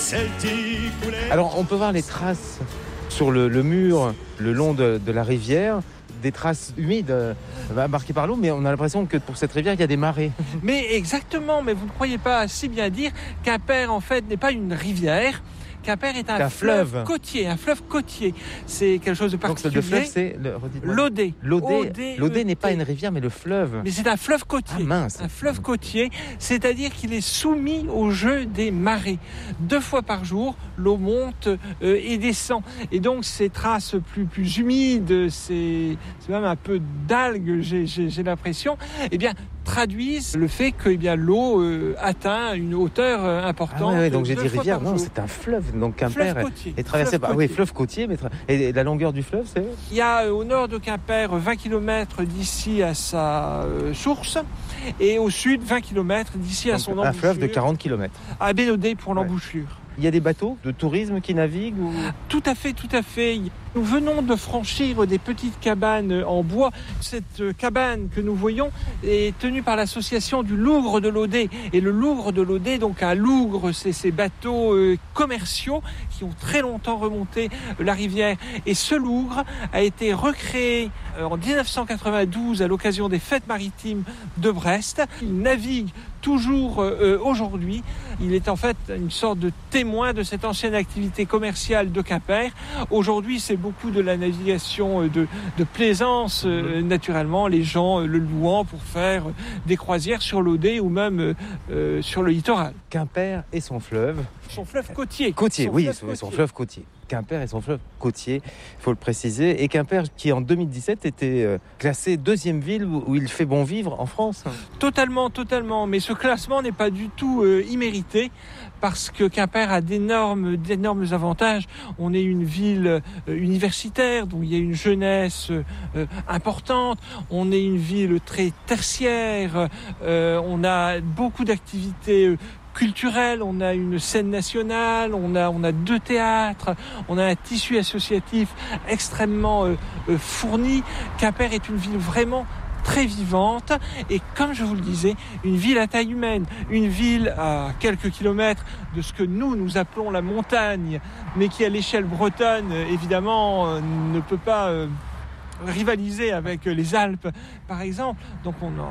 Alors, on peut voir les traces sur le mur, le long de la rivière, des traces humides marquées par l'eau, mais on a l'impression que pour cette rivière, il y a des marées. Mais exactement, mais vous ne croyez pas si bien dire Quimper, en fait, n'est pas une rivière. Quimper est un fleuve côtier, C'est quelque chose de particulier. Donc, le fleuve, c'est l'Audet. L'Audet n'est pas une rivière, mais le fleuve. Mais c'est un fleuve côtier. Ah mince. Un fleuve côtier, c'est-à-dire qu'il est soumis au jeu des marées. 2 fois par jour, l'eau monte et descend. Et donc, ces traces plus humides, c'est même un peu d'algues, j'ai l'impression, traduisent le fait que l'eau atteint une hauteur importante. Ah ouais, donc j'ai dit rivière, non, c'est un fleuve. Donc Quimper est traversé par fleuve côtier. Et la longueur du fleuve, c'est ? Il y a au nord de Quimper 20 km d'ici à sa source et au sud 20 km d'ici à son embouchure. Un fleuve de 40 km. À Bénodet pour l'embouchure. Il y a des bateaux de tourisme qui naviguent ou... Tout à fait. Nous venons de franchir des petites cabanes en bois. Cette cabane que nous voyons est tenue par l'association du Lougre de l'Audet. Et le Lougre de l'Audet, donc un lougre, c'est ces bateaux commerciaux qui ont très longtemps remonté la rivière. Et ce lougre a été recréé en 1992 à l'occasion des fêtes maritimes de Brest. Il navigue toujours aujourd'hui. Il est en fait une sorte de témoin de cette ancienne activité commerciale de Quimper. Aujourd'hui, c'est beaucoup de la navigation de plaisance, naturellement, les gens le louant pour faire des croisières sur l'Audet ou même sur le littoral. Quimper et son fleuve. Son fleuve côtier. Son fleuve côtier. Quimper et son fleuve côtier, il faut le préciser. Et Quimper, qui en 2017 était classé 2e ville où il fait bon vivre en France. Totalement. Mais ce classement n'est pas du tout immérité parce que Quimper a d'énormes avantages. On est une ville universitaire, donc il y a une jeunesse importante. On est une ville très tertiaire. On a beaucoup d'activités culturelle, on a une scène nationale, on a 2 théâtres, on a un tissu associatif extrêmement fourni. Quimper est une ville vraiment très vivante et comme je vous le disais, une ville à taille humaine, une ville à quelques kilomètres de ce que nous appelons la montagne, mais qui à l'échelle bretonne, évidemment, ne peut pas rivaliser avec les Alpes, par exemple. Donc